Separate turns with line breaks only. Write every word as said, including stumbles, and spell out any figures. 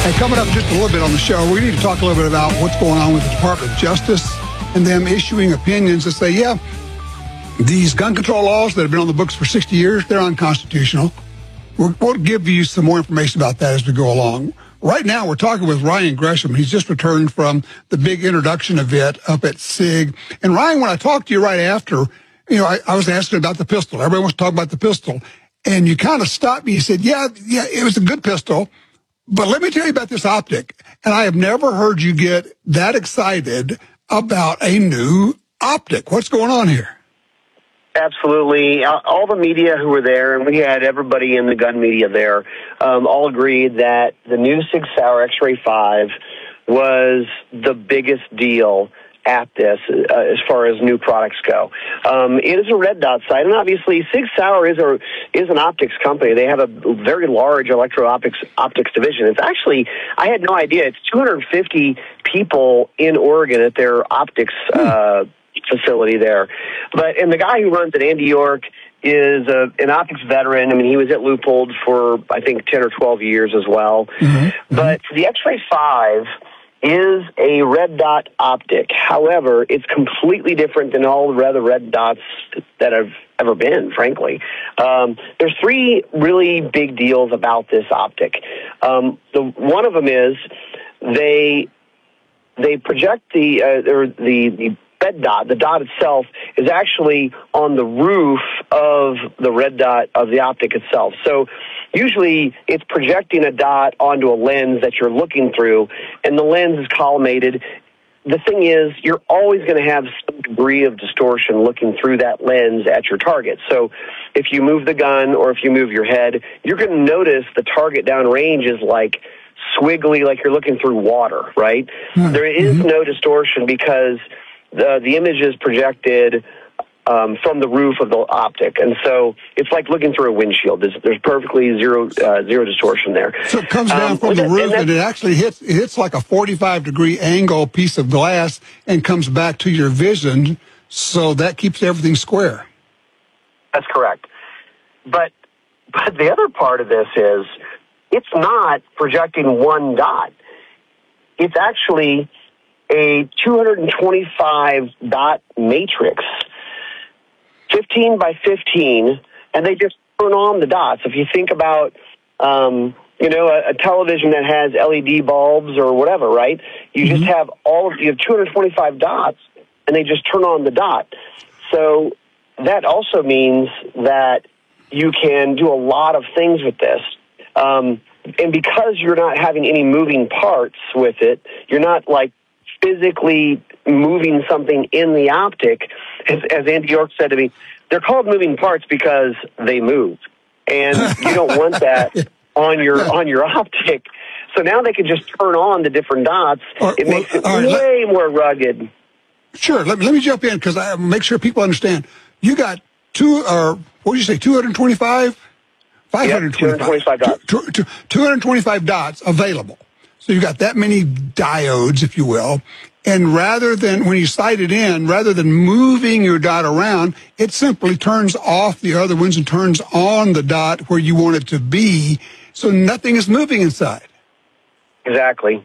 Hey, coming up just a little bit on the show, we need to talk a little bit about what's going on with the Department of Justice and them issuing opinions that say, yeah, these gun control laws that have been on the books for sixty years, they're unconstitutional. We'll, we'll give you some more information about that as we go along. Right now, we're talking with Ryan Gresham. He's just returned from the big introduction event up at SIG. And Ryan, when I talked to you right after, you know, I, I was asking about the pistol. Everybody wants to talk about the pistol. And you kind of stopped me. You said, yeah, yeah, it was a good pistol. But let me tell you about this optic. And I have never heard you get that excited about a new optic. What's going on here?
Absolutely. All the media who were there, and we had everybody in the gun media there, um, all agreed that the new Sig Sauer X-Ray five was the biggest deal at this uh, as far as new products go. Um, it is a red dot sight, and obviously Sig Sauer is a is an optics company. They have a very large electro-optics optics division. It's actually, I had no idea, it's two hundred fifty people in Oregon at their optics uh, facility there. But, and the guy who runs it, Andy York, is a, an optics veteran. I mean, he was at Leupold for, I think, ten or twelve years as well. Mm-hmm. But the X-Ray five is a red dot optic. However, it's completely different than all the other red dots that have ever been, frankly. Um, there's three really big deals about this optic. Um, the one of them is they they project the uh, or the the red dot. The dot itself is actually on the roof of the red dot of the optic itself. So usually it's projecting a dot onto a lens that you're looking through, and the lens is collimated. The thing is, you're always going to have some degree of distortion looking through that lens at your target. So if you move the gun or if you move your head, you're going to notice the target downrange is like swiggly, like you're looking through water, right? Mm-hmm. There is no distortion because the, the image is projected Um, from the roof of the optic, and so it's like looking through a windshield. There's, there's perfectly zero uh, zero distortion there.
So it comes down um, from the that, roof, and, and it actually hits it hits like a forty-five degree angle piece of glass, and comes back to your vision. So that keeps everything square.
That's correct. But but the other part of this is it's not projecting one dot. It's actually a two hundred twenty-five dot matrix. fifteen by fifteen, and they just turn on the dots. If you think about, um, you know, a, a television that has L E D bulbs or whatever, right? You mm-hmm. just have all of, you have two hundred twenty-five dots, and they just turn on the dot. So that also means that you can do a lot of things with this. Um, and because you're not having any moving parts with it, you're not like physically moving something in the optic. As, as Andy York said to me, they're called moving parts because they move, and you don't want that on your on your optic. So now they can just turn on the different dots. Or, it makes well, it right, way let, more rugged.
Sure. Let, let me jump in because I make sure people understand. You got two, or what did you say, two hundred twenty-five? five hundred twenty-five.
Yep, two hundred twenty-five dots.
Two, two, two hundred twenty-five dots available. So you got that many diodes, if you will. And rather than, when you sight it in, rather than moving your dot around, it simply turns off the other ones and turns on the dot where you want it to be, so nothing is moving inside.
Exactly.